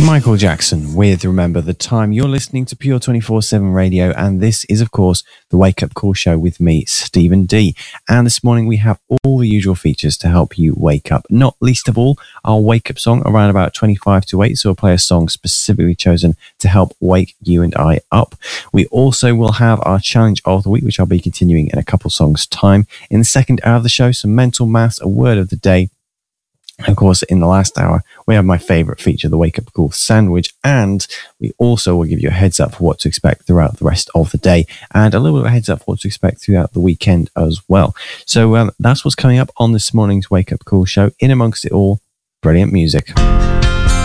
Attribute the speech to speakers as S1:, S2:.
S1: Michael Jackson with Remember the Time. You're listening to Pure 24/7 Radio, and this is, of course, the Wake Up Call Show with me, Stephen D. And this morning we have all the usual features to help you wake up. Not least of all, our wake up song around about 25 to 8. So we'll play a song specifically chosen to help wake you and I up. We also will have our challenge of the week, which I'll be continuing in a couple songs' time. In the second hour of the show, some mental maths, a word of the day. Of course, in the last hour, we have my favourite feature, the Wake Up Call Sandwich, and we also will give you a heads up for what to expect throughout the rest of the day, and a little bit of a heads up for what to expect throughout the weekend as well. So that's what's coming up on this morning's Wake Up Call show. In amongst it all, brilliant music.